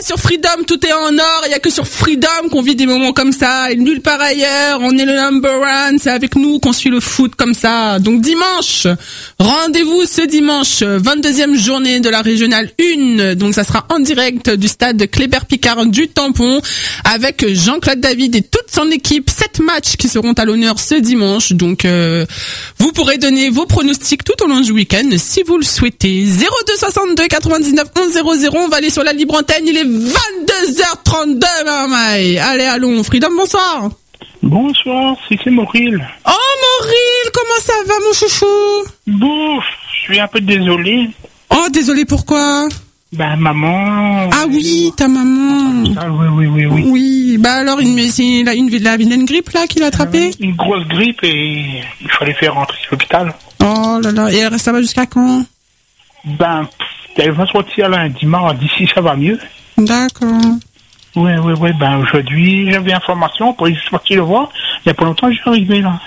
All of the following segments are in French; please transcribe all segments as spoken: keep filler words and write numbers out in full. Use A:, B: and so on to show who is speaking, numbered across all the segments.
A: sur Freedom, tout est en or. Il y a que sur Freedom qu'on vit des moments comme ça. Et nulle part ailleurs. On est le number one. C'est avec nous qu'on suit le foot comme ça. Donc dimanche, rendez-vous ce dimanche, vingt-deuxième journée de la régionale un. Donc ça sera en direct du stade Kléber-Picard du Tampon avec Jean-Claude David et toute son équipe. Sept matchs qui seront à l'honneur ce dimanche. Donc euh, vous pourrez donner vos pronostics tout au long du week-end si vous le souhaitez. zéro deux soixante-deux quatre-vingt-dix-neuf onze zéro zéro. On va aller sur la libre antenne. Il est vingt-deux heures trente-deux, maman. Allez, allons. Freedom, bonsoir.
B: Bonsoir, c'est c'est Mauril.
A: Oh, Mauril, comment ça va, mon chouchou?
B: Bouf, je suis un peu désolé.
A: Oh, désolé, pourquoi?
B: Ben, maman...
A: Ah oui, ta maman.
B: Ah, oui, oui, oui, oui.
A: Oui, bah alors, une, c'est la, une, la vilaine grippe, là, qu'il a attrapée?
B: Une grosse grippe et il fallait faire rentrer à l'hôpital.
A: Oh là là, et ça va jusqu'à quand?
B: Ben, elle va sortir lundi, mardi, si ça va mieux.
A: D'accord.
B: Oui, oui, oui, ben aujourd'hui, j'avais information, pour juste sortir le voir. Il n'y a pas longtemps, je suis arrivé là.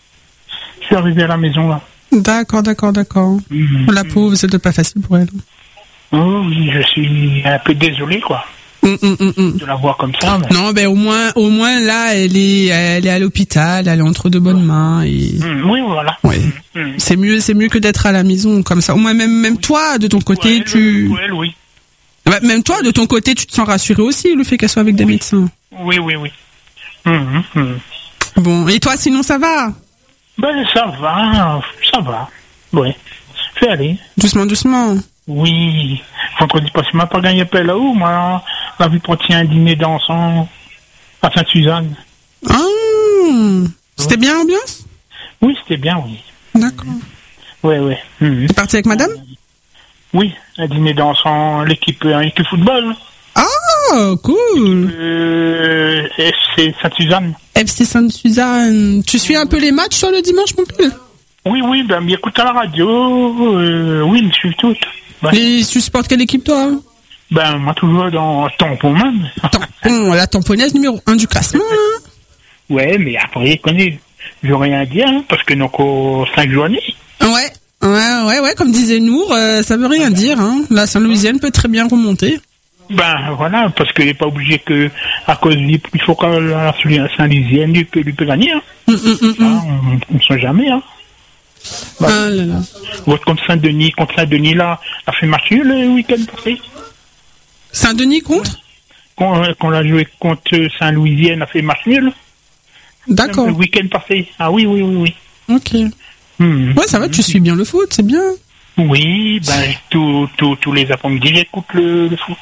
B: Je suis arrivé à la maison là.
A: D'accord, d'accord, d'accord.
B: Mm-hmm.
A: La pauvre, c'était pas facile pour elle.
B: Oh oui, je suis un peu désolé, quoi.
A: Mm, mm, mm, mm.
B: De la voir comme ça. Mais...
A: Non, ben au moins, au moins là, elle est, elle est à l'hôpital, elle est entre de bonnes mains et.
B: Mm, oui, voilà.
A: Ouais.
B: Mm.
A: C'est mieux, c'est mieux que d'être à la maison comme ça. Au moins, même, même toi, de ton côté,
B: elle,
A: tu.
B: elle, oui.
A: Bah, même toi, de ton côté, tu te sens rassuré aussi, le fait qu'elle soit avec des
B: oui.
A: médecins.
B: Oui, oui, oui. Mm, mm.
A: Bon, et toi, sinon, ça va?
B: Ben, ça va, ça va. Oui. Je vais aller.
A: Doucement, doucement.
B: Oui. Vendredi passé, m'a pas gagné pas là-haut, moi. On a vu porter un dîner dansant à Sainte-Suzanne.
A: Ah, c'était bien l'ambiance?
B: Oui, c'était bien, oui.
A: D'accord.
B: Oui, oui. Mm.
A: T'es parti avec madame?
B: Oui, un dîner dansant, l'équipe, euh, l'équipe football.
A: Ah, cool.
B: Euh, F C Sainte-Suzanne.
A: F C Sainte-Suzanne. Tu suis un peu les matchs sur le dimanche, mon père?
B: Oui, oui, ben, m'écoute à la radio, euh, oui, je suis toute. Ben,
A: Et tu supportes quelle équipe, toi?
B: ben, moi, toujours dans Tampon, même.
A: Tampon, la tamponnaise numéro un du classement, hein?
B: Ouais, mais après, connais, je veux rien dire, hein, parce que nous avons cinq journées.
A: Ouais, ouais, ouais, ouais, comme disait Nour, euh, ça veut rien dire, hein. La Saint-Louisienne peut très bien remonter.
B: Ben, voilà, parce qu'il n'est pas obligé que, à cause du, il faut que la Saint-Louisienne lui peut, lui peut gagner, hein.
A: Mm, mm, mm,
B: Ça, on ne sait jamais, hein. Ben,
A: ah là là.
B: votre contre Saint-Denis, contre Saint-Denis, là, a fait match nul le week-end passé.
A: Saint-Denis contre?
B: Quand, quand on a joué contre Saint-Louisienne, a fait match nul.
A: D'accord.
B: Le week-end passé. Ah oui, oui, oui, oui.
A: Ok.
B: Hmm.
A: Ouais, ça va, tu suis bien le foot, c'est bien.
B: Oui, ben, tout, tout, tous les après-midi, j'écoute le, le foot.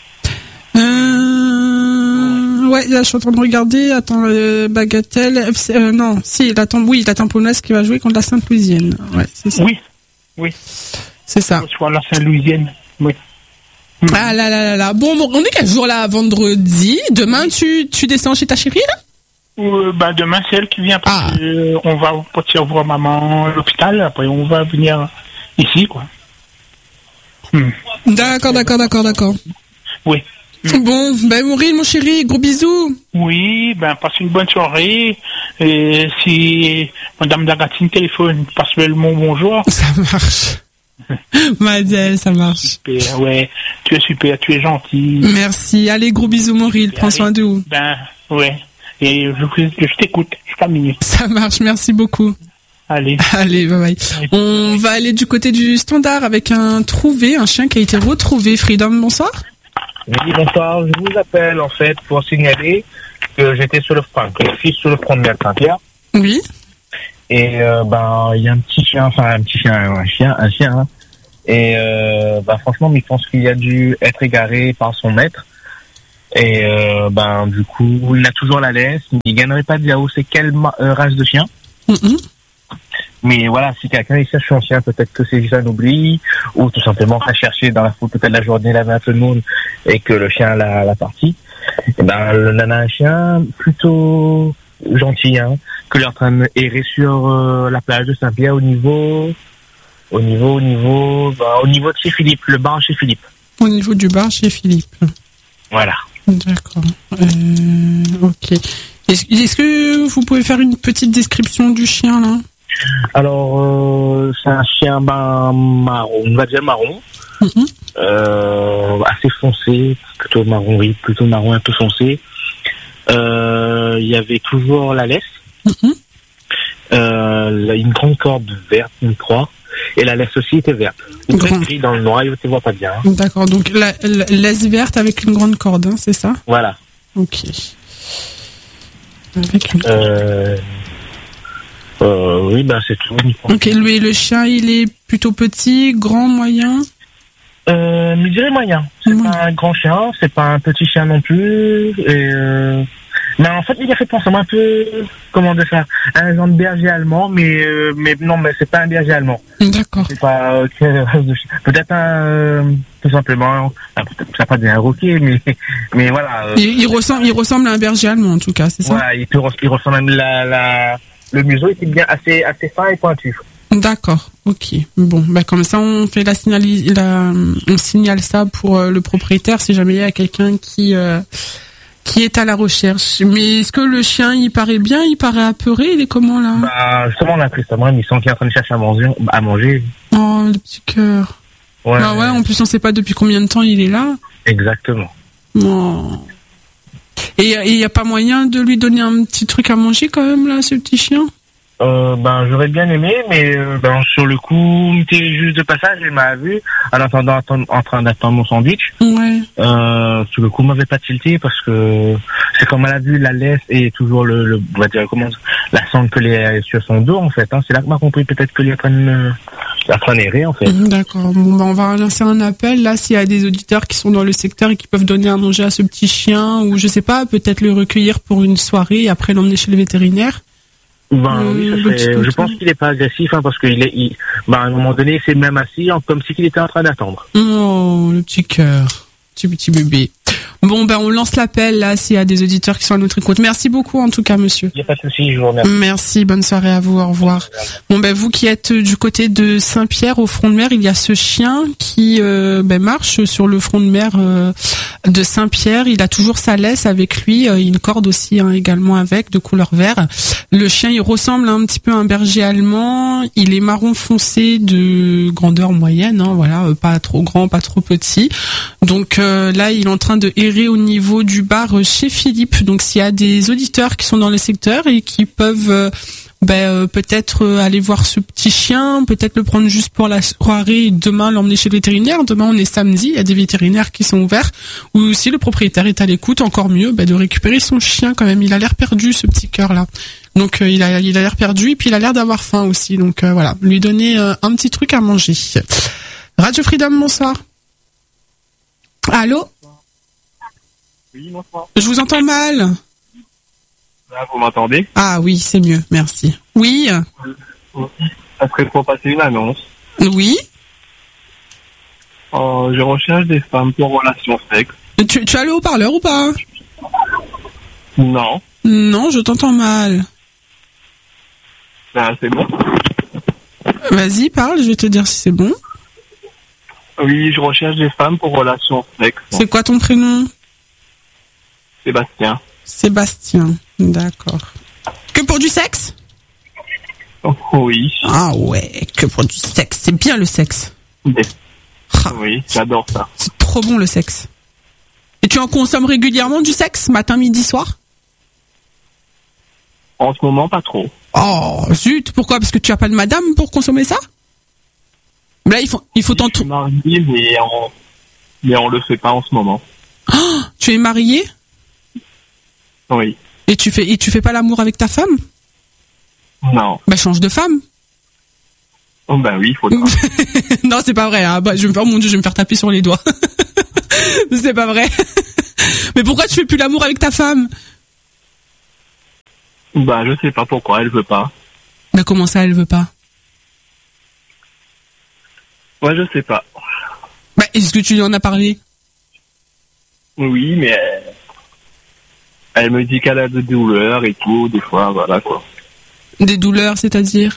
A: Euh... Ouais, là, je suis en train de regarder. Attends, euh, Bagatelle. F C... Euh, non, si, la tamp... oui, la tamponnaise qui va jouer contre la Sainte-Louisienne. Ouais, c'est ça.
B: Oui, oui.
A: C'est ça.
B: Soit la Saint-Louisienne, oui. Hmm.
A: Ah là là là là. Bon, bon, on est quel jour là? Vendredi. Demain, tu, tu descends chez ta chérie, là?
B: Euh, ben, demain, c'est elle qui vient. Parce
A: Ah.
B: que, euh, on va partir voir maman à l'hôpital. Après, on va venir ici, quoi. Hmm.
A: D'accord, d'accord, d'accord, d'accord.
B: Oui.
A: Bon, ben, Maureen, mon chéri, gros bisous.
B: Oui, ben, passe une bonne soirée. Et si Madame Dagatine téléphone, passe-le le mot bonjour.
A: Ça marche. Madel, ça marche.
B: Super, ouais. Tu es super, tu es gentil.
A: Merci. Allez, gros bisous, Maureen. Prends soin de vous.
B: Ben, ouais. Et je, je t'écoute. Je t'amène.
A: Ça marche. Merci beaucoup.
B: Allez.
A: Allez, bye bye. On va aller du côté du standard avec un trouvé, un chien qui a été retrouvé. Freedom, bonsoir.
C: Oui, bonsoir. Je vous appelle en fait pour signaler que j'étais sur le front, que je suis sur le front de mer Saint-Pierre.
A: Oui.
C: Et euh, ben il y a un petit chien, enfin un petit chien, un chien, un chien. Hein. Et euh, ben franchement, il pense qu'il a dû être égaré par son maître. Et euh, ben du coup, il a toujours la laisse. Il gagnerait pas de dire où c'est quelle ma- euh, race de chien.
A: Mm-hmm.
C: Mais voilà, si quelqu'un il cherche un chien, peut-être que c'est juste un oubli, ou tout simplement à chercher dans la foule toute la journée, il avait un peu de monde et que le chien l'a, l'a parti. Et ben, le nana un chien plutôt gentil, hein, que lui est en train d'errer sur euh, la plage de Saint-Pierre au niveau, au niveau, au niveau, bah, au niveau de chez Philippe, le bar chez Philippe.
A: Au niveau du bar chez Philippe.
C: Voilà.
A: D'accord. Euh, ok. Est-ce, est-ce que vous pouvez faire une petite description du chien là?
C: Alors, euh, c'est un chien ben, marron, on va dire marron, mm-hmm. euh, assez assez foncé, plutôt marron, oui, plutôt marron un peu foncé. Euh, il y avait toujours la laisse,
A: Mm-hmm.
C: euh, une grande corde verte, une croix, et la laisse aussi était verte. Ou
A: Grand.
C: gris dans le noir, il ne se voit pas bien. Hein.
A: D'accord, donc la, la laisse verte avec une grande corde, hein, c'est ça?
C: Voilà.
A: Ok. Avec une...
C: Euh, euh, oui, ben c'est tout.
A: Ok, lui, le chien, il est plutôt petit, grand, moyen?
C: Euh, je dirais moyen. C'est
A: Ouais.
C: pas un grand chien, c'est pas un petit chien non plus. Et euh... Mais en fait, il a fait penser un peu, comment dire ça, un genre de berger allemand, mais euh, mais non, mais c'est pas un berger allemand.
A: D'accord.
C: C'est pas euh, quelle race de chien. Peut-être un, euh, tout simplement, ah, peut-être ça pas dire un roquet, mais mais voilà. Euh,
A: Il, il ressemble, il ressemble à un berger allemand en tout cas, c'est ça?
C: voilà, il, peut, il ressemble même la, la, le museau était bien assez assez fin et pointu.
A: D'accord, ok. Bon, bah comme ça on fait la signali- la, on signale ça pour euh, le propriétaire si jamais il y a quelqu'un qui euh, qui est à la recherche. Mais est-ce que le chien il paraît bien, il paraît apeuré, il est comment là?
C: Bah justement, on a pris ça, moi, ils sont qui est en train de chercher à manger, à manger.
A: Oh le petit cœur.
C: Ouais.
A: Ah ouais, en plus on sait pas depuis combien de temps il est là.
C: Exactement.
A: Oh. Et il y a pas moyen de lui donner un petit truc à manger quand même là, ce petit chien?
C: Euh, ben j'aurais bien aimé, mais euh, ben sur le coup, j'étais juste de passage, elle m'a vu en attendant, attendre- en train d'attendre mon sandwich.
A: Ouais.
C: Euh, sur le coup, m'avait pas tilté parce que c'est comme elle a vu la laisse et toujours le, le on va dire comment la sangle que les sur son dos en fait. Hein, c'est là que m'a compris peut-être que lui est en train de en train d'errer en fait.
A: D'accord. Bon, bah, on va lancer un appel là s'il y a des auditeurs qui sont dans le secteur et qui peuvent donner à manger à ce petit chien ou je sais pas, peut-être le recueillir pour une soirée et après l'emmener chez le vétérinaire.
C: Ben
A: Euh,
C: oui, ça
A: le
C: serait-
A: petit
C: je
A: toutou.
C: pense qu'il est pas agressif hein, parce qu'il est, il, ben, à un moment donné, il s'est même assis en- comme si qu'il était en train d'attendre.
A: Oh, le petit cœur. Petit petit bébé. Bon, ben on lance l'appel là s'il y a des auditeurs qui sont à notre écoute. Merci beaucoup en tout cas, monsieur.
C: Il n'y a pas de souci, je vous remercie.
A: Merci, bonne soirée à vous, au revoir. Bon ben vous qui êtes du côté de Saint-Pierre au front de mer, il y a ce chien qui euh, ben, marche sur le front de mer euh, de Saint-Pierre. Il a toujours sa laisse avec lui, euh, une corde aussi hein, également avec de couleur vert. Le chien il ressemble un petit peu à un berger allemand. Il est marron foncé de grandeur moyenne, hein, voilà, euh, pas trop grand, pas trop petit. Donc euh, là il est en train de errer au niveau du bar chez Philippe. Donc s'il y a des auditeurs qui sont dans le secteur et qui peuvent euh, ben, euh, peut-être euh, aller voir ce petit chien, peut-être le prendre juste pour la soirée et demain l'emmener chez le vétérinaire. Demain on est samedi, il y a des vétérinaires qui sont ouverts. Ou si le propriétaire est à l'écoute, encore mieux ben, de récupérer son chien quand même. Il a l'air perdu ce petit cœur là. Donc euh, il a il a l'air perdu et puis il a l'air d'avoir faim aussi. Donc euh, voilà, lui donner euh, un petit truc à manger. Radio Freedom, bonsoir. Allô?
D: Oui, bonsoir.
A: Je vous entends mal.
D: Là, vous m'entendez?
A: Ah oui, c'est mieux, merci. Oui,
D: Ça serait pour passer une annonce.
A: oui.
D: Euh, je recherche des femmes pour relations sexes.
A: Tu, tu as le haut-parleur ou pas?
D: Non.
A: Non, je t'entends mal.
D: Ben, c'est bon.
A: Vas-y, parle, je vais te dire si c'est bon.
D: Oui, je recherche des femmes pour relations sexes.
A: C'est quoi ton prénom?
D: Sébastien.
A: Sébastien, d'accord. Que pour du sexe?
D: Oh, oui.
A: Ah ouais, que pour du sexe. C'est bien le sexe.
D: Des-
A: Ah,
D: Oui, j'adore ça.
A: c'est trop bon le sexe. Et tu en consommes régulièrement du sexe, matin, midi, soir?
D: En ce moment, pas trop.
A: Oh, zut, pourquoi? Parce que tu as pas de madame pour consommer ça? Mais là, il faut, il faut t'en
D: Je suis
A: trou-
D: marié, mais on... mais on le fait pas en ce moment.
A: Oh, tu es marié?
D: Oui.
A: Et tu fais, et tu fais pas l'amour avec ta femme?
D: Non.
A: Bah, change de femme.
D: Oh, ben oui, il faudra.
A: Non, c'est pas vrai. Hein. Bah, je vais me faire, oh mon Dieu, je vais me faire taper sur les doigts. C'est pas vrai. Mais pourquoi tu fais plus l'amour avec ta femme?
D: Ben, je sais pas pourquoi, elle veut pas.
A: Bah, comment ça, elle veut pas?
D: Ouais, je sais pas.
A: Bah, est-ce que tu lui en as parlé?
D: Oui, mais elle, elle me dit qu'elle a des douleurs et tout, des fois, voilà quoi.
A: Des douleurs, c'est-à-dire?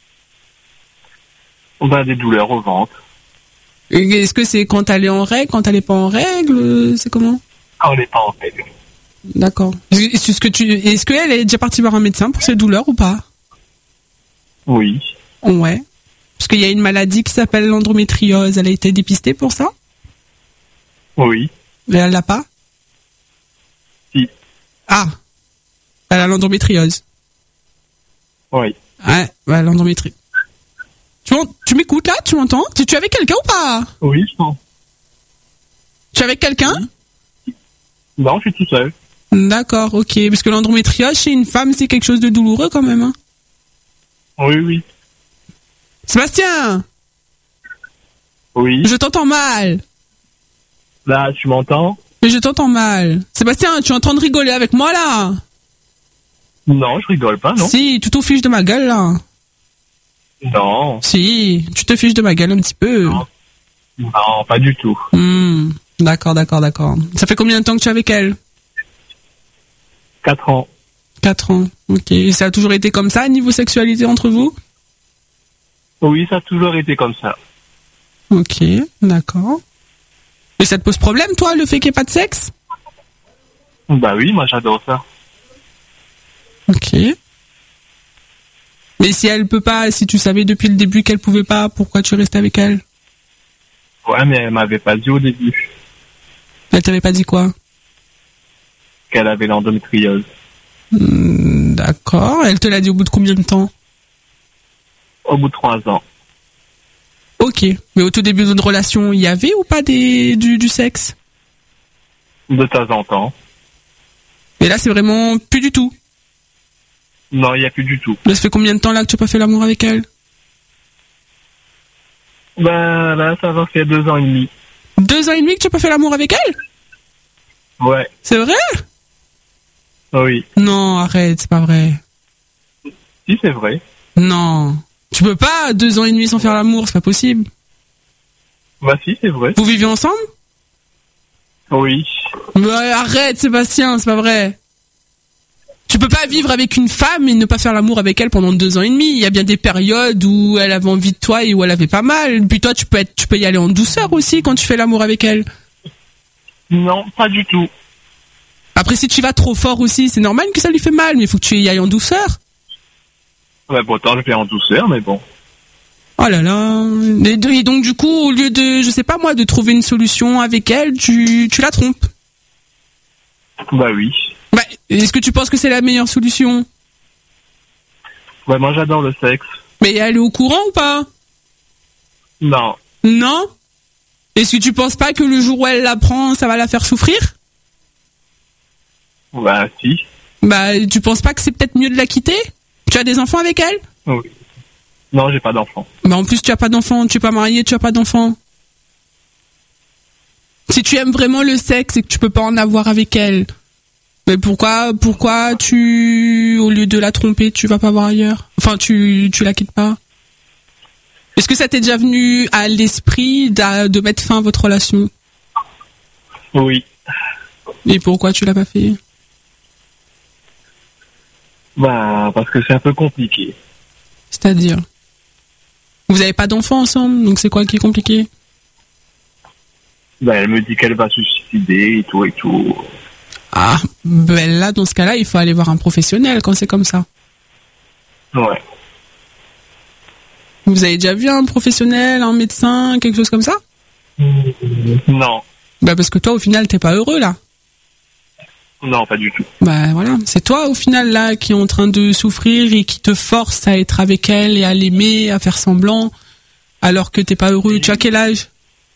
D: Ben, des douleurs au ventre.
A: Et est-ce que c'est quand elle est en règle, quand elle est pas en règle? C'est comment?
D: Quand on n'est pas en règle.
A: D'accord. Est-ce que tu, est-ce qu'elle est déjà partie voir un médecin pour ses douleurs ou pas?
D: Oui.
A: Ouais. Parce qu'il y a une maladie qui s'appelle l'endométriose. Elle a été dépistée pour ça?
D: Oui.
A: Et elle l'a pas?
D: Si.
A: Ah. Elle a l'endométriose.
D: Oui.
A: Ouais, bah, l'endométriose. Tu, m'en- tu m'écoutes là? Tu m'entends? Tu, tu es avec quelqu'un ou pas?
D: Oui, je pense.
A: Tu es avec quelqu'un?
D: Non, je suis tout seul.
A: D'accord, ok. Parce que l'endométriose chez une femme, c'est quelque chose de douloureux quand même. Hein.
D: Oui, oui.
A: Sébastien,
D: Oui.
A: je t'entends mal.
D: Là, tu m'entends?
A: Mais je t'entends mal. Sébastien, tu es en train de rigoler avec moi là?
D: Non, je rigole pas, non?
A: Si, tu te fiches de ma gueule là.
D: Non.
A: Si, tu te fiches de ma gueule un petit peu.
D: Non. Non, pas du tout.
A: Hmm, d'accord, d'accord, d'accord. Ça fait combien de temps que tu es avec elle?
D: Quatre ans.
A: Quatre ans, ok. Et ça a toujours été comme ça, niveau sexualité entre vous?
D: Oui, ça a toujours été comme ça.
A: Ok, d'accord. Et ça te pose problème, toi, le fait qu'il n'y ait pas de sexe?
D: Bah oui, moi j'adore ça.
A: Ok. Mais si elle peut pas, si tu savais depuis le début qu'elle pouvait pas, pourquoi tu restais avec elle?
D: Ouais, mais elle m'avait pas dit au début
A: Elle t'avait pas dit quoi?
D: qu'elle avait l'endométriose.
A: Hmm, d'accord. Elle te l'a dit au bout de combien de temps?
D: Au bout de trois ans.
A: Ok. Mais au tout début de notre relation, il y avait ou pas des, du, du sexe?
D: De temps en temps.
A: Et là, c'est vraiment plus du tout.
D: Non, il n'y a plus du tout.
A: Là, ça fait combien de temps là que tu n'as pas fait l'amour avec elle?
D: Ben là, ça va faire deux ans et demi.
A: Deux ans et demi que tu n'as pas fait l'amour avec elle?
D: Ouais.
A: C'est vrai?
D: Oui.
A: Non, arrête, c'est pas vrai.
D: Si, c'est vrai.
A: Non. Tu peux pas deux ans et demi sans faire l'amour, c'est pas possible.
D: Bah si, c'est vrai.
A: Vous vivez ensemble?
D: Oui.
A: Mais arrête, Sébastien, c'est pas vrai. Tu peux pas vivre avec une femme et ne pas faire l'amour avec elle pendant deux ans et demi. Il y a bien des périodes où elle avait envie de toi et où elle avait pas mal. Puis toi, tu peux être, tu peux y aller en douceur aussi quand tu fais l'amour avec elle.
D: Non, pas du tout.
A: Après, si tu vas trop fort aussi, c'est normal que ça lui fait mal, mais il faut que tu y ailles en douceur.
D: Ouais, pourtant, je fais en douceur, mais bon.
A: Oh là là. Et de- et donc, du coup, au lieu de, je sais pas moi, de trouver une solution avec elle, tu, tu la trompes.
D: Bah oui.
A: Bah, est-ce que tu penses que c'est la meilleure solution?
D: Ouais, moi j'adore le sexe.
A: Mais elle est au courant ou pas?
D: Non.
A: Non? Est-ce que tu penses pas que le jour où elle l'apprend, ça va la faire souffrir?
D: Bah si.
A: Bah, tu penses pas que c'est peut-être mieux de la quitter? Tu as des enfants avec elle?
D: Oui. Non, j'ai pas d'enfant.
A: Bah, en plus, tu as pas d'enfants, tu es pas marié, tu as pas d'enfants. Si tu aimes vraiment le sexe et que tu peux pas en avoir avec elle, mais pourquoi, pourquoi tu, au lieu de la tromper, tu vas pas voir ailleurs? Enfin, tu, tu la quittes pas? Est-ce que ça t'est déjà venu à l'esprit d'a- de mettre fin à votre relation?
D: Oui.
A: Et pourquoi tu l'as pas fait?
D: Bah, parce que c'est un peu compliqué.
A: C'est-à-dire? Vous avez pas d'enfants ensemble, donc c'est quoi qui est compliqué?
D: Bah, elle me dit qu'elle va se suicider et tout et tout.
A: Ah, ben là, dans ce cas-là, il faut aller voir un professionnel quand c'est comme ça.
D: Ouais.
A: Vous avez déjà vu un professionnel, un médecin, quelque chose comme ça?
D: Non.
A: Bah parce que toi, au final, t'es pas heureux là.
D: Non, pas du tout.
A: Bah voilà, c'est toi au final là qui est en train de souffrir et qui te force à être avec elle et à l'aimer, à faire semblant, alors que t'es pas heureux. Tu as quel âge?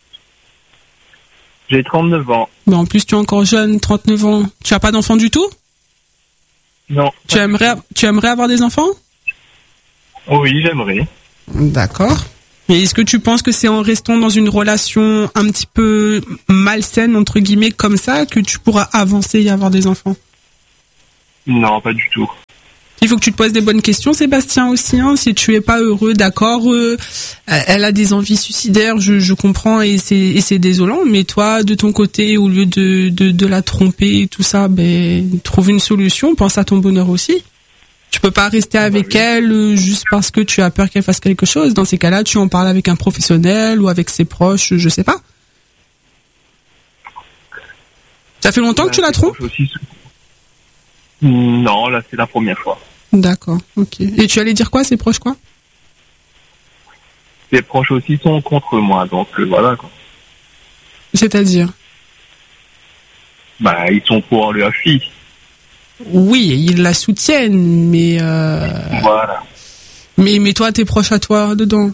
D: J'ai trente-neuf ans.
A: Bah en plus tu es encore jeune, trente-neuf ans. Tu as pas d'enfants du tout?
D: Non.
A: Tu aimerais, tu aimerais avoir des enfants?
D: Oui, j'aimerais.
A: D'accord. Et est-ce que tu penses que c'est en restant dans une relation un petit peu malsaine, entre guillemets, comme ça, que tu pourras avancer et avoir des enfants?
D: Non, pas du tout.
A: Il faut que tu te poses des bonnes questions, Sébastien, aussi. Hein. Si tu es pas heureux, d'accord, euh, elle a des envies suicidaires, je, je comprends, et c'est, et c'est désolant. Mais toi, de ton côté, au lieu de, de, de la tromper et tout ça, ben, trouve une solution, pense à ton bonheur aussi. Tu peux pas rester avec elle euh, juste parce que tu as peur qu'elle fasse quelque chose. Dans ces cas-là, tu en parles avec un professionnel ou avec ses proches, je sais pas. Ça fait longtemps que tu la trompes?
D: Aussi... Non, là c'est la première fois.
A: D'accord, ok. Et tu allais dire quoi, ses proches, quoi?
D: Les proches aussi sont contre moi, donc euh, voilà quoi.
A: C'est-à-dire?
D: Bah, ils sont pour leur fille.
A: Oui, ils la soutiennent, mais euh...
D: Voilà.
A: mais mais toi, t'es proche à toi dedans.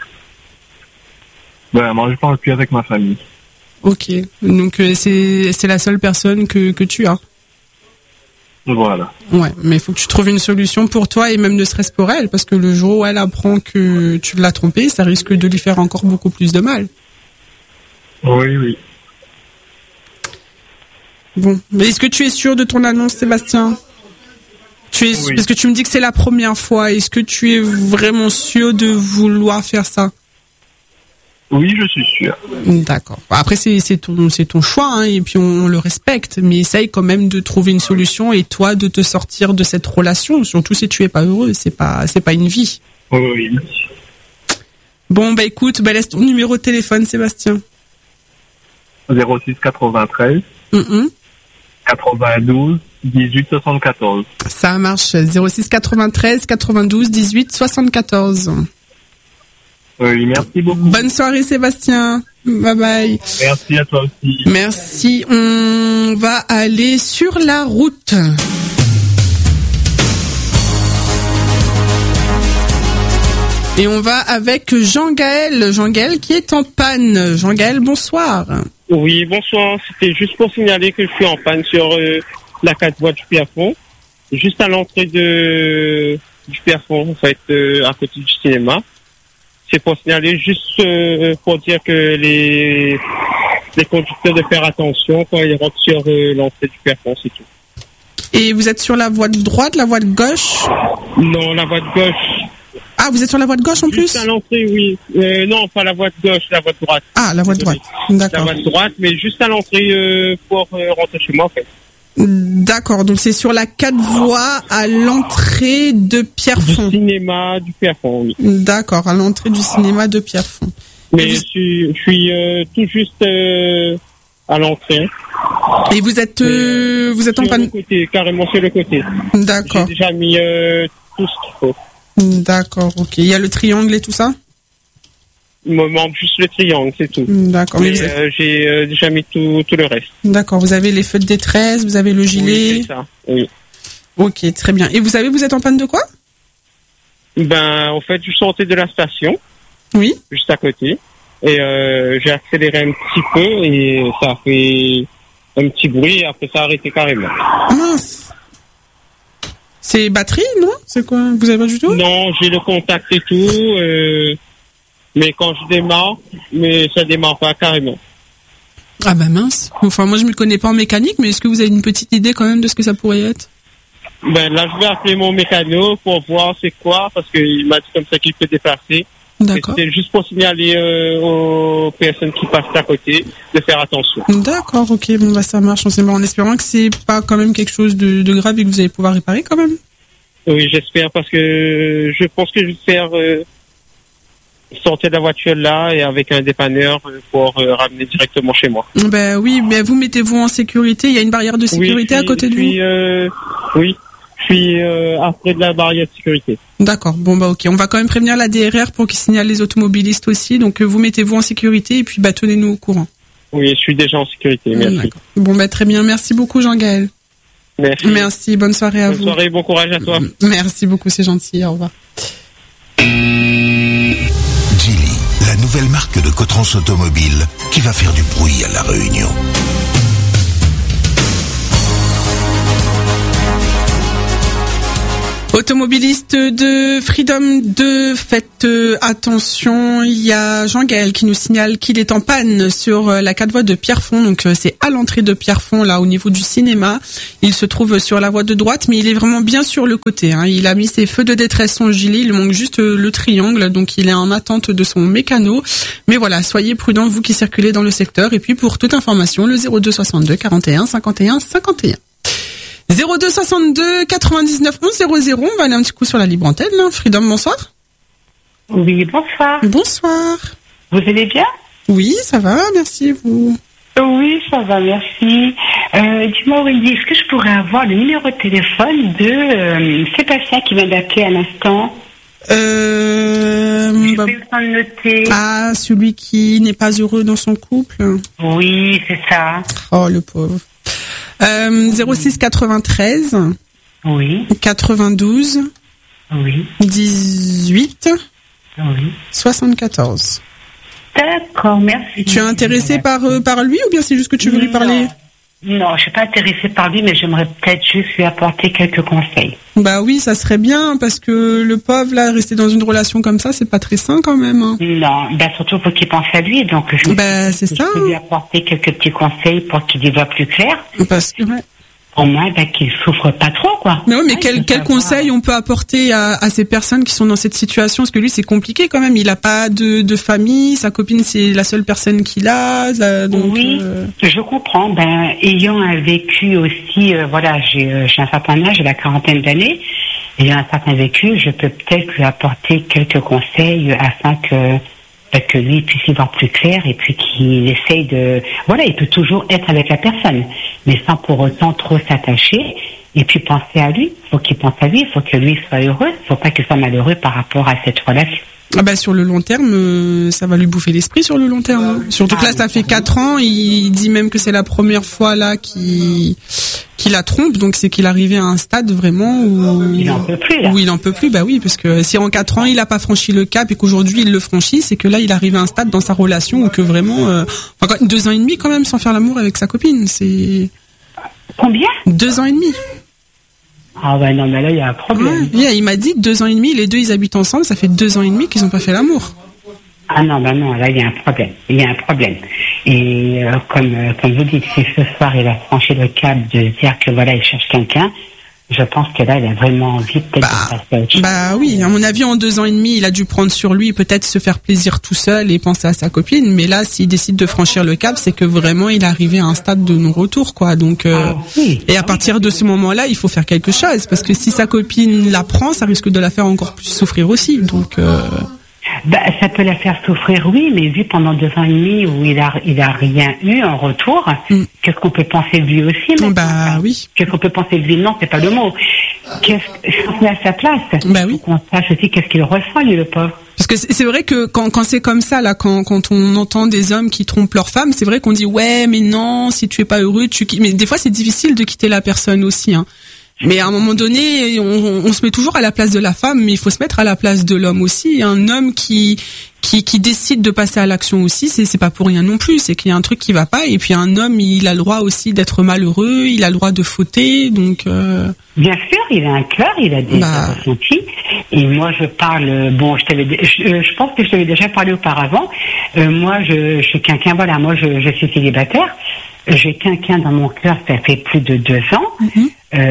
D: Bah, moi, je parle plus avec ma famille.
A: Ok, donc euh, c'est c'est la seule personne que que tu as.
D: Voilà.
A: Ouais, mais il faut que tu trouves une solution pour toi et même ne serait-ce pour elle, parce que le jour où elle apprend que tu l'as trompée, ça risque de lui faire encore beaucoup plus de mal.
D: Oui, oui.
A: Bon, mais est-ce que tu es sûr de ton annonce, Sébastien ? Tu es
D: Oui.
A: Parce que tu me dis que c'est la première fois. Est-ce que tu es vraiment sûr de vouloir faire ça ?
D: Oui, je suis sûr.
A: D'accord. Après, c'est c'est ton c'est ton choix, hein, et puis on, on le respecte. Mais essaye quand même de trouver une solution et toi de te sortir de cette relation. Surtout si tu es pas heureux, c'est pas c'est pas une vie.
D: Oui.
A: Bon, bah écoute, bah laisse ton numéro de téléphone, Sébastien.
D: zéro six quatre-vingt-treize
A: Mm-mm.
D: quatre-vingt-douze dix-huit soixante-quatorze.
A: Ça marche. zéro six quatre-vingt-treize quatre-vingt-douze dix-huit soixante-quatorze.
D: Oui, merci beaucoup.
A: Bonne soirée, Sébastien. Bye bye.
D: Merci à toi aussi.
A: Merci. On va aller sur la route. Et on va avec Jean-Gaël. Jean-Gaël qui est en panne. Jean-Gaël, bonsoir.
E: Oui, bonsoir. C'était juste pour signaler que je suis en panne sur euh, la quatre voies du Pierrefonds, juste à l'entrée de du Pierrefonds, en fait, euh, à côté du cinéma. C'est pour signaler, juste euh, pour dire que les les conducteurs de faire attention quand ils rentrent sur euh, l'entrée du Pierrefonds, c'est tout.
A: Et vous êtes sur la voie de droite, la voie de gauche ?
E: Non, la voie de gauche.
A: Ah, vous êtes sur la voie de gauche en plus ?
E: Juste à l'entrée, oui. Euh, non, pas la voie de gauche, la voie de droite.
A: Ah, la voie de droite.
E: La
A: D'accord.
E: voie de droite, mais juste à l'entrée euh, pour euh, rentrer chez moi, en fait.
A: D'accord, donc c'est sur la quatre voies à l'entrée de
E: Du
A: Pierrefonds.
E: cinéma du Pierrefonds, oui.
A: D'accord, à l'entrée du cinéma de Pierrefonds.
E: Mais
A: Et
E: je
A: vous,
E: suis, je suis euh, tout juste euh, à l'entrée.
A: et vous êtes, euh, vous êtes en
E: Sur le
A: panne.
E: côté, carrément sur le côté. J'ai
A: D'accord,
E: déjà mis euh, tout ce qu'il faut.
A: d'accord, ok. Il y a le triangle et tout ça ?
E: Il me manque juste le triangle, c'est tout.
A: D'accord, mais
E: Mais
A: vous avez-
E: euh, j'ai euh, déjà mis tout, tout le reste.
A: d'accord, vous avez les feux de détresse, vous avez le
E: Oui,
A: gilet.
E: c'est ça. Oui.
A: Ok, très bien. Et vous savez, vous êtes en panne de quoi ?
E: Ben, en fait, je sortais de la station,
A: Oui.
E: juste à côté, et euh, j'ai accéléré un petit peu et ça a fait un petit bruit et après ça a arrêté carrément.
A: Ah, mince. C'est batterie, non ? C'est quoi ? Vous avez pas du tout ?
E: Non, j'ai le contact et tout, euh, mais quand je démarre, mais ça démarre pas carrément.
A: Ah bah mince. Enfin, moi je me connais pas en mécanique, mais est-ce que vous avez une petite idée quand même de ce que ça pourrait être ?
E: Ben là, je vais appeler mon mécano pour voir c'est quoi, parce qu'il m'a dit comme ça qu'il peut déplacer. Et
A: D'accord.
E: c'était juste pour signaler euh, aux personnes qui passent à côté de faire attention.
A: D'accord, ok, bon bah ça marche, on sait pas, en espérant que c'est pas quand même quelque chose de, de grave et que vous allez pouvoir réparer quand même.
E: Oui, j'espère, parce que je pense que je vais faire euh, sortir de la voiture là et avec un dépanneur euh, pour euh, ramener directement chez moi.
A: Ben oui, mais vous mettez-vous en sécurité, il y a une barrière de sécurité
E: oui,
A: à côté de
E: je
A: vous.
E: suis, euh, Oui, je suis euh, après de la barrière de sécurité.
A: D'accord, bon bah ok, on va quand même prévenir la D R R pour qu'ils signalent les automobilistes aussi, donc euh, vous mettez-vous en sécurité et puis bah tenez-nous au courant.
E: Oui, je suis déjà en sécurité, merci.
A: D'accord. Bon bah très bien, merci beaucoup Jean-Gaël.
E: Merci.
A: Merci, bonne soirée à
E: Bonne
A: vous.
E: soirée, bon courage à toi.
A: Merci beaucoup, c'est gentil, au revoir.
F: Geely, la nouvelle marque de Cotrans Automobile qui va faire du bruit à La Réunion.
A: Automobiliste de Freedom deux, faites euh, attention, il y a Jean-Gaël qui nous signale qu'il est en panne sur euh, la quatre voies de Pierrefonds, donc euh, c'est à l'entrée de Pierrefonds, là au niveau du cinéma. Il se trouve sur la voie de droite, mais il est vraiment bien sur le côté, hein. Il a mis ses feux de détresse, son gilet, il manque juste euh, le triangle, donc il est en attente de son mécano. Mais voilà, soyez prudents, vous qui circulez dans le secteur, et puis pour toute information, le zéro deux soixante-deux quarante et un cinquante et un cinquante et un. zéro deux soixante-deux quatre-vingt-dix-neuf onze zéro zéro, on va aller un petit coup sur la libre antenne. Hein. Freedom, bonsoir.
G: Oui, bonsoir.
A: Bonsoir.
G: Vous allez bien?
A: Oui, ça va, merci, vous.
G: Oui, ça va, merci. Euh, dis-moi, Wendy, est-ce que je pourrais avoir le numéro de téléphone de euh, Sébastien qui vient d'appeler à l'instant?
A: Euh...
G: Je
A: bah,
G: vais le temps de noter.
A: Ah, celui qui n'est pas heureux dans son couple.
G: Oui, c'est ça.
A: Oh, le pauvre. Euh, zéro six quatre-vingt-treize.
G: Oui.
A: quatre-vingt-douze.
G: Oui.
A: dix-huit.
G: Oui.
A: soixante-quatorze.
G: D'accord, merci.
A: Tu es intéressé par, euh, par lui ou bien c'est juste que tu veux lui parler?
G: Non, je suis pas intéressée par lui, mais j'aimerais peut-être juste lui apporter quelques conseils.
A: Bah oui, ça serait bien, parce que le pauvre, là, rester dans une relation comme ça, c'est pas très sain quand même. Hein.
G: Non, bah surtout pour qu'il pense à lui, donc je,
A: bah, c'est ça.
G: je peux lui apporter quelques petits conseils pour qu'il y voit plus clair.
A: Parce que, ouais.
G: Au moins, bah, qu'il souffre pas trop, quoi.
A: Mais oui, mais
G: ouais,
A: quel, quel conseil on peut apporter à, à ces personnes qui sont dans cette situation? Parce que lui, c'est compliqué quand même. Il a pas de, de famille. Sa copine, c'est la seule personne qu'il a. Ça, donc,
G: oui, euh... je comprends. Ben, ayant un vécu aussi, euh, voilà, j'ai, euh, j'ai un certain âge, j'ai la quarantaine d'années. Ayant un certain vécu, je peux peut-être lui apporter quelques conseils afin que que lui puisse y voir plus clair et puis qu'il essaye de... Voilà, il peut toujours être avec la personne, mais sans pour autant trop s'attacher et puis penser à lui. Il faut qu'il pense à lui, il faut que lui soit heureux, il ne faut pas qu'il soit malheureux par rapport à cette relation.
A: Ah bah sur le long terme, euh, ça va lui bouffer l'esprit sur le long terme. Hein. Surtout que là, ça fait quatre ans, il dit même que c'est la première fois là qu'il qu'il la trompe, donc c'est qu'il est arrivé à un stade vraiment où
G: il en peut plus. Là.
A: Où il en peut plus, bah oui, parce que si en quatre ans il a pas franchi le cap et qu'aujourd'hui il le franchit, c'est que là il arrive à un stade dans sa relation où que vraiment, euh, enfin deux ans et demi quand même sans faire l'amour avec sa copine, c'est
G: combien?
A: Deux ans et demi.
G: Ah ouais, non, mais là, il y a un problème.
A: Ouais, il m'a dit deux ans et demi, les deux, ils habitent ensemble, ça fait deux ans et demi qu'ils n'ont pas fait l'amour.
G: Ah non, bah non, là, il y a un problème. Il y a un problème. Et euh, comme, euh, comme vous dites, si ce soir, il a franchi le cap de dire que voilà, il cherche quelqu'un, je pense que là, il a vraiment envie peut-être
A: bah,
G: de passer à autre chose.
A: Bah oui, à mon avis, en deux ans et demi, il a dû prendre sur lui, peut-être se faire plaisir tout seul et penser à sa copine. Mais là, s'il décide de franchir le cap, c'est que vraiment, il est arrivé à un stade de non-retour, quoi. Donc, euh,
G: ah, oui.
A: et à partir de ce moment-là, il faut faire quelque chose. Parce que si sa copine la prend, ça risque de la faire encore plus souffrir aussi. Donc, euh...
G: bah, ça peut la faire souffrir, oui, mais vu pendant deux ans et demi où il a, il a rien eu en retour, mm. qu'est-ce qu'on peut penser de lui aussi maintenant?
A: Bah oui.
G: Qu'est-ce qu'on peut penser de lui? Non, c'est pas le mot. Qu'est-ce qu'on met à sa place?
A: Bah oui.
G: Qu'on sache aussi qu'est-ce qu'il ressent, lui, le pauvre.
A: Parce que c'est vrai que quand, quand c'est comme ça, là, quand, quand on entend des hommes qui trompent leur femme, c'est vrai qu'on dit ouais, mais non, si tu es pas heureux, tu quittes. Mais des fois, c'est difficile de quitter la personne aussi, hein. Mais à un moment donné, on, on se met toujours à la place de la femme, mais il faut se mettre à la place de l'homme aussi. Un homme qui qui, qui décide de passer à l'action aussi, c'est c'est pas pour rien non plus. C'est qu'il y a un truc qui va pas. Et puis un homme, il a le droit aussi d'être malheureux, il a le droit de fauter. Donc euh...
G: bien sûr, il a un cœur, il a des
A: bah...
G: ressentis. Et moi, je parle. Bon, je t'avais, je, je pense que je t'avais déjà parlé auparavant. Euh, moi, je, je suis quelqu'un. Voilà, moi, je, je suis célibataire. J'ai quelqu'un dans mon cœur, ça fait plus de deux ans. Mm-hmm.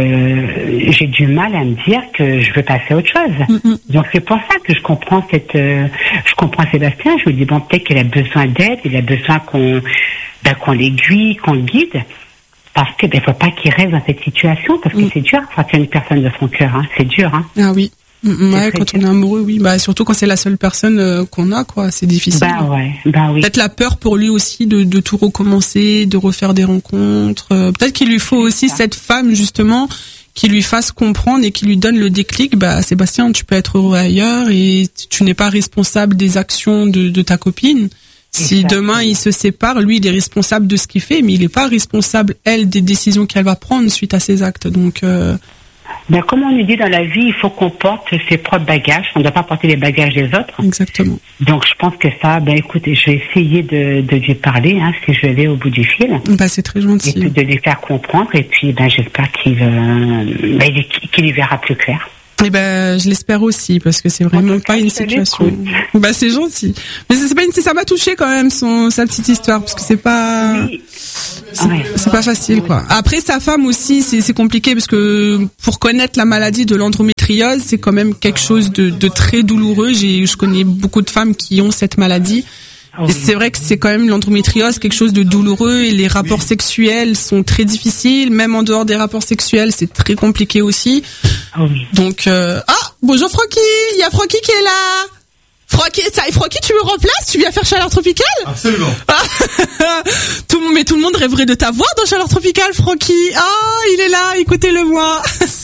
G: Euh, j'ai du mal à me dire que je veux passer à autre chose. Mm-hmm. Donc c'est pour ça que je comprends cette, euh, je comprends Sébastien. Je me dis bon, peut-être qu'il a besoin d'aide, il a besoin qu'on, ben, qu'on l'aiguille, qu'on le guide, parce que ben faut pas qu'il reste dans cette situation, parce que mm. c'est dur quand il y a une personne de son cœur, hein. C'est dur, hein.
A: Ah oui. Ouais, quand on est amoureux, oui. Bah, surtout quand c'est la seule personne euh, qu'on a, quoi. C'est difficile.
G: Bah ouais, bah oui.
A: Peut-être la peur pour lui aussi de, de tout recommencer, de refaire des rencontres. Euh, peut-être qu'il lui faut aussi cette femme, justement, qui lui fasse comprendre et qui lui donne le déclic. Bah, Sébastien, tu peux être heureux ailleurs et tu n'es pas responsable des actions de, de ta copine. Si Exactement. Demain il se sépare, lui il est responsable de ce qu'il fait, mais il n'est pas responsable, elle, des décisions qu'elle va prendre suite à ses actes. Donc, euh,
G: ben, comme on nous dit dans la vie, il faut qu'on porte ses propres bagages. On ne doit pas porter les bagages des autres.
A: Exactement.
G: Donc, je pense que ça, ben, écoutez, je vais essayer de, de lui parler, hein, si je vais aller au bout du fil.
A: Ben, c'est très gentil.
G: Et puis de lui faire comprendre. Et puis, ben, j'espère qu'il, euh, ben, qu'il y verra plus clair.
A: Eh ben, je l'espère aussi, parce que c'est vraiment pas une situation. Bah, c'est gentil. Mais c'est pas une, ça m'a touché quand même, son, sa petite histoire, parce que c'est pas,
G: oui.
A: c'est, ouais. c'est pas facile, quoi. Après, sa femme aussi, c'est, c'est compliqué, parce que pour connaître la maladie de l'endométriose, c'est quand même quelque chose de, de très douloureux. J'ai, je connais beaucoup de femmes qui ont cette maladie. Et c'est vrai que c'est quand même l'endométriose, quelque chose de douloureux, et les rapports sexuels sont très difficiles, même en dehors des rapports sexuels, c'est très compliqué aussi. Donc, euh... ah, bonjour Francky, il y a Francky qui est là. Francky, ça, Francky, tu me remplaces? Tu viens faire Chaleur Tropicale?
H: Absolument.
A: tout le monde, mais tout le monde rêverait de t'avoir dans Chaleur Tropicale, Francky. Ah, oh, il est là, écoutez-le moi.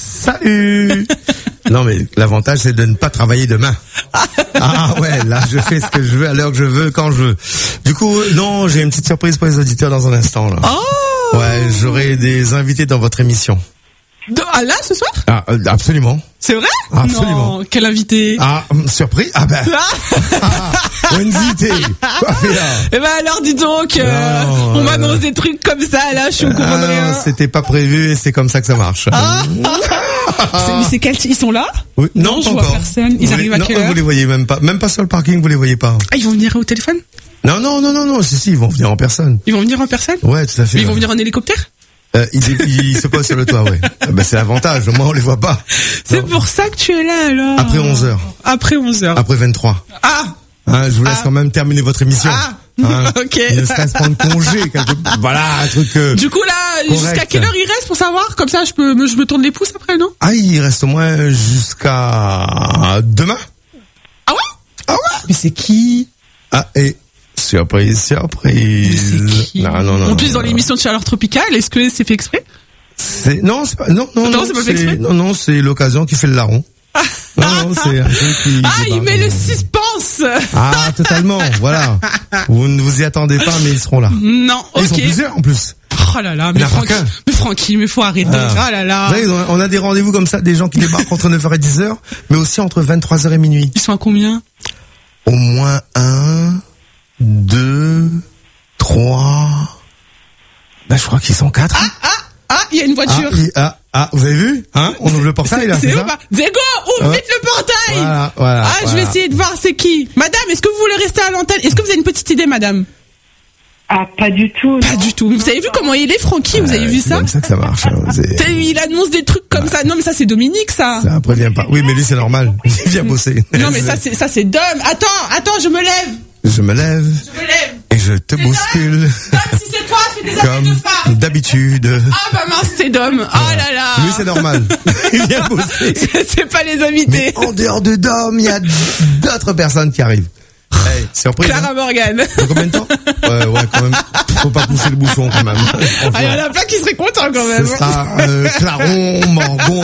H: Salut. Non, mais l'avantage, c'est de ne pas travailler demain. Ah ouais, là, je fais ce que je veux, à l'heure que je veux, quand je veux. Du coup, non, j'ai une petite surprise pour les auditeurs dans un instant, là.
A: Oh!
H: Ouais, j'aurai des invités dans votre émission.
A: De, ah là, ce soir?
H: Ah, euh, absolument.
A: C'est vrai?
H: Absolument.
A: Non, quel invité?
H: Ah, hum, surpris? Ah ben. Ah, Wednesday. Quoi faire là?
A: Eh ben alors, dis donc, euh,
H: Non,
A: on
H: euh,
A: m'annonce des trucs comme ça, là, je suis au courant de
H: Ah,
A: rien.
H: c'était pas prévu et c'est comme ça que ça marche.
A: Ah, c'est, mais c'est quel, ils sont là?
H: Oui,
A: Non,
H: non,
A: je
H: pas
A: vois
H: encore.
A: personne. Ils
H: Vous
A: arrivent
H: les-
A: à
H: non,
A: quelle heure?
H: vous les voyez même pas. Même pas sur le parking, vous les voyez pas.
A: Ah, ils vont venir au téléphone?
H: Non, non, non, non, non, si, si, ils vont venir en personne.
A: Ils vont venir en personne?
H: Ouais, tout à fait.
A: Mais ils vont
H: ouais.
A: venir en hélicoptère?
H: Euh, ils, ils se posent sur le toit, ouais. Ah, ben, c'est l'avantage, au moins on les voit pas.
A: C'est
H: Non.
A: pour ça que tu es là, alors.
H: Après onze heures.
A: Après onze heures.
H: Après vingt-trois.
A: Ah!
H: Hein, je vous laisse
A: Ah.
H: quand même terminer votre émission.
A: Ah.
H: Hein,
A: Ok.
H: Ne serait-ce prendre congé, quelque... voilà, un truc. Euh...
A: Du coup, là,
H: Correct.
A: jusqu'à quelle heure il reste pour savoir? Comme ça, je peux, me, je me tourne les pouces après, non?
H: Ah, il reste au moins jusqu'à demain.
A: Ah ouais?
H: Ah ouais.
A: Mais c'est qui?
H: Ah, et surprise, surprise.
A: Mais c'est qui?
H: Non, non, non.
A: En plus,
H: non,
A: dans
H: non.
A: l'émission de Chaleur Tropicale, est-ce que c'est fait exprès?
H: C'est non, c'est pas non non
A: Non, c'est pas fait exprès.
H: non non, c'est l'occasion qui fait le larron. Non, non, c'est un truc qui.
A: Ah, il
H: débarque.
A: met le suspense!
H: Ah, totalement, voilà. Vous ne vous y attendez pas, mais ils seront là.
A: Non,
H: Et Ils sont
A: ok.
H: plusieurs en plus.
A: Oh là là,
H: Il y
A: mais
H: en a pas
A: Francky,
H: qu'un.
A: mais Francky, mais faut arrêter.
H: Ah.
A: Ah là là.
H: Vous savez, on a- on a des rendez-vous comme ça, des gens qui débarquent entre neuf heures et dix heures, mais aussi entre vingt-trois heures et minuit.
A: Ils sont à combien?
H: Au moins un, deux, trois. Ben, je crois qu'ils sont quatre.
A: Ah, ah, ah, il y a une
H: Ah,
A: voiture.
H: il- ah, ah, vous avez vu? Hein? On ouvre le portail, là,
A: C'est
H: c'est
A: où
H: ça?
A: pas? Diego, ouvre
H: Ouais.
A: vite le portail!
H: Voilà, voilà.
A: Ah, je vais
H: voilà.
A: essayer de voir c'est qui. Madame, est-ce que vous voulez rester à l'antenne? Est-ce que vous avez une petite idée, madame?
G: Ah, pas du tout.
A: Pas du tout. Mais vous avez vu comment il est, Francky? Vous avez
H: Ouais,
A: vu
H: c'est
A: ça?
H: comme ça que ça marche. hein. C'est-
A: T'as vu, il annonce des trucs comme ça. Non, mais ça, c'est Dominique, ça.
H: Ça prévient pas. Oui, mais lui, c'est normal. Il vient bosser.
A: Non, mais ça, c'est, ça, c'est Dom. Attends, attends, je me lève.
H: Je me lève
A: Je me lève.
H: et je te
A: C'est
H: bouscule.
A: Dom, si c'est toi, fais des affaires de
H: Comme
A: femme.
H: d'habitude.
A: Ah, bah mince, c'est Dom. Oh là là.
H: Lui, c'est normal. Il vient bosser.
A: C'est c'est pas les
H: Mais
A: invités.
H: en dehors de Dom, il y a d'autres personnes qui arrivent. Hey, surprise.
A: Clara
H: hein.
A: Morgan.
H: Dans combien de temps? Ouais, ouais, quand même. Faut pas pousser le bouchon, quand même.
A: Ah, il y en a plein qui seraient contents quand
H: Ce
A: même.
H: sera euh, Claron Morgan.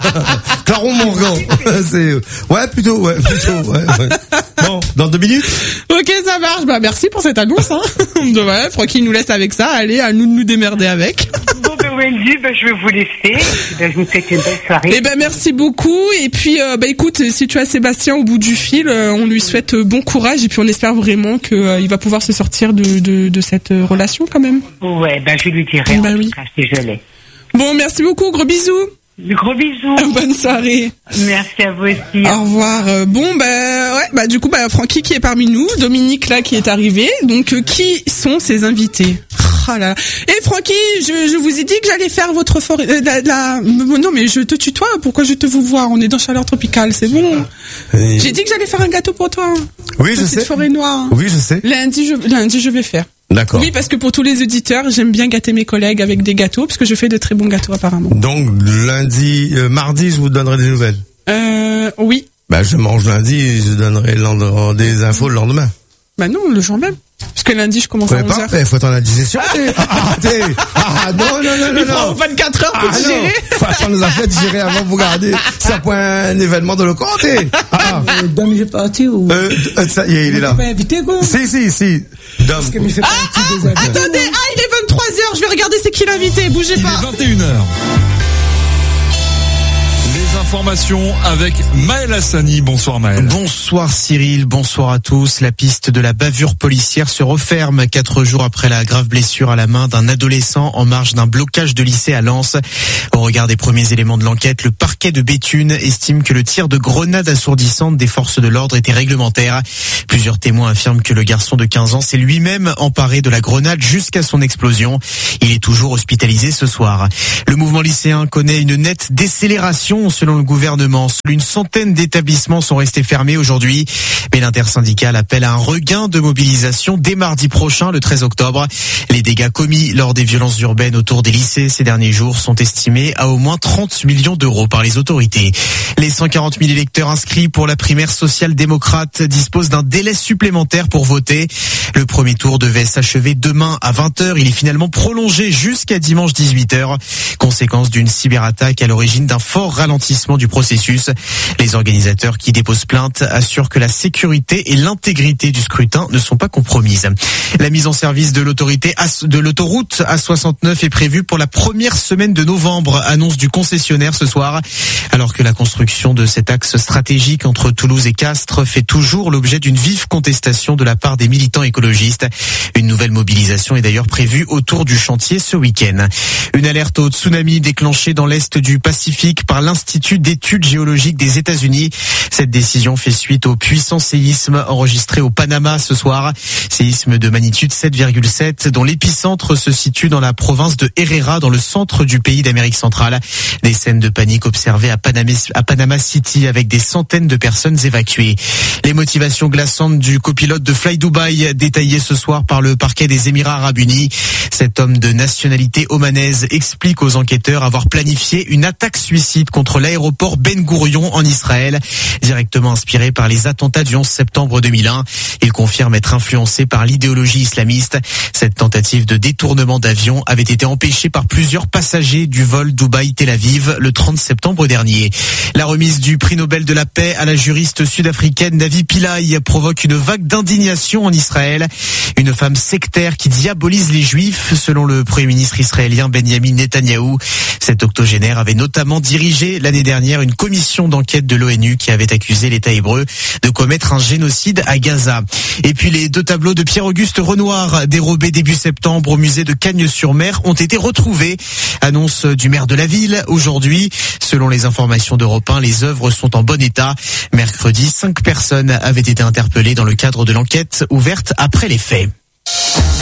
H: Claron Morgan. C'est ouais plutôt ouais plutôt ouais, ouais. Bon, dans deux minutes.
A: Ok, ça marche. Bah, merci pour cette annonce, hein. Donc, ouais, Francky nous laisse avec ça. Allez, à nous de nous démerder avec.
G: Bon, ben, Wendy, ben, je vais vous laisser. Ben, je vous souhaite une belle soirée.
A: Eh ben, merci beaucoup. Et puis, euh, bah, écoute, si tu as Sébastien au bout du fil, euh, on lui souhaite euh, bon courage. Et puis, on espère vraiment que euh, il va pouvoir se sortir de, de, de cette euh, relation quand même.
G: Ouais, ben, je lui dirai.
A: Bah
G: en
A: oui.
G: tout cas, si je l'ai.
A: Bon, merci beaucoup. Gros bisous.
G: De gros bisous.
A: Bonne soirée.
G: Merci à vous aussi.
A: Au revoir. Euh, Bon, bah, ouais, bah, du coup, bah, Francky qui est parmi nous, Dominique là qui est arrivé. Donc, euh, qui sont ces invités? Oh là là. Et Francky, je, je vous ai dit que j'allais faire votre forêt. Euh, la, la- non, mais je te tutoie. Pourquoi je te vous vois? On est dans Chaleur Tropicale, c'est bon.
H: Et-
A: J'ai dit que j'allais faire un gâteau pour toi.
H: Oui, je
A: Petite
H: sais.
A: forêt noire.
H: Oui, je sais.
A: Lundi, je, lundi, je vais faire.
H: D'accord.
A: Oui, parce que pour tous les auditeurs, j'aime bien gâter mes collègues avec des gâteaux, parce que je fais de très bons gâteaux apparemment.
H: Donc lundi, euh, mardi, je vous donnerai des nouvelles.
A: Euh, oui.
H: Bah, je mange lundi, je donnerai le lendemain- des infos le lendemain.
A: Bah non, le jour même. Parce que lundi, je commence
H: Vous
A: à
H: savez
A: onze
H: pas?
A: heures.
H: Il faut attendre la digestion. Ah, ah, t'es- ah, non, non, non, non,
A: Il prend
H: non.
A: vingt-quatre heures pour
H: Ah non,
A: digérer.
H: faut attendre les affaires digérer avant de vous garder. Ça point un événement de le compter. Ah,
I: Euh, Dom, il est parti ou?
H: euh, euh, ça y est, il est là.
I: Pas invité, quoi?
H: Si, si, si. Dom.
I: Parce que il fait
A: Ah,
I: partie
A: ah,
I: des invités.
A: attendez, ah, il est vingt-trois heures, je vais regarder c'est qui l'invité, bougez
J: Il
A: pas.
J: est vingt et une heures. Les informations avec Maël Hassani. Bonsoir Maël.
K: Bonsoir Cyril, bonsoir à tous. La piste de la bavure policière se referme quatre jours après la grave blessure à la main d'un adolescent en marge d'un blocage de lycée à Lens. Au regard des premiers éléments de l'enquête, le parquet de Béthune estime que le tir de grenade assourdissante des forces de l'ordre était réglementaire. Plusieurs témoins affirment que le garçon de quinze ans s'est lui-même emparé de la grenade jusqu'à son explosion. Il est toujours hospitalisé ce soir. Le mouvement lycéen connaît une nette décélération selon le gouvernement. Seule une centaine d'établissements sont restés fermés aujourd'hui. Mais l'intersyndicale appelle à un regain de mobilisation dès mardi prochain, le treize octobre. Les dégâts commis lors des violences urbaines autour des lycées ces derniers jours sont estimés à au moins trente millions d'euros par les autorités. Les cent quarante mille électeurs inscrits pour la primaire social-démocrate disposent d'un délai supplémentaire pour voter. Le premier tour devait s'achever demain à vingt heures. Il est finalement prolongé jusqu'à dimanche dix-huit heures. Conséquence d'une cyberattaque à l'origine d'un fort ralentissement ralentissement du processus. Les organisateurs qui déposent plainte assurent que la sécurité et l'intégrité du scrutin ne sont pas compromises. La mise en service de l'autorité de l'autoroute A soixante-neuf est prévue pour la première semaine de novembre, annonce du concessionnaire ce soir. Alors que la construction de cet axe stratégique entre Toulouse et Castres fait toujours l'objet d'une vive contestation de la part des militants écologistes. Une nouvelle mobilisation est d'ailleurs prévue autour du chantier ce week-end. Une alerte au tsunami déclenchée dans l'est du Pacifique par l'Institut d'études géologiques des États-Unis. Cette décision fait suite au puissant séisme enregistré au Panama ce soir. Séisme de magnitude sept virgule sept dont l'épicentre se situe dans la province de Herrera dans le centre du pays d'Amérique centrale. Des scènes de panique observées à Panama, à Panama City avec des centaines de personnes évacuées. Les motivations glaçantes du copilote de Fly Dubai détaillées ce soir par le parquet des Émirats Arabes Unis. Cet homme de nationalité omanaise explique aux enquêteurs avoir planifié une attaque suicide contre l'aéroport Ben Gourion en Israël, directement inspiré par les attentats du onze septembre deux mille un. Il confirme être influencé par l'idéologie islamiste. Cette tentative de détournement d'avion avait été empêchée par plusieurs passagers du vol Dubaï-Tel Aviv le trente septembre dernier. La remise du prix Nobel de la paix à la juriste sud-africaine Navi Pillay provoque une vague d'indignation en Israël. Une femme sectaire qui diabolise les juifs, selon le premier ministre israélien Benjamin Netanyahou. Cet octogénaire avait notamment dirigé l'année dernière une commission d'enquête de l'ONU qui avait accusé l'État hébreu de commettre un génocide à Gaza. Et puis les deux tableaux de Pierre-Auguste Renoir dérobés début septembre au musée de Cagnes-sur-Mer ont été retrouvés. Annonce du maire de la ville aujourd'hui. Selon les informations d'Europe un, les œuvres sont en bon état. Mercredi, cinq personnes avaient été interpellées dans le cadre de l'enquête ouverte après les faits.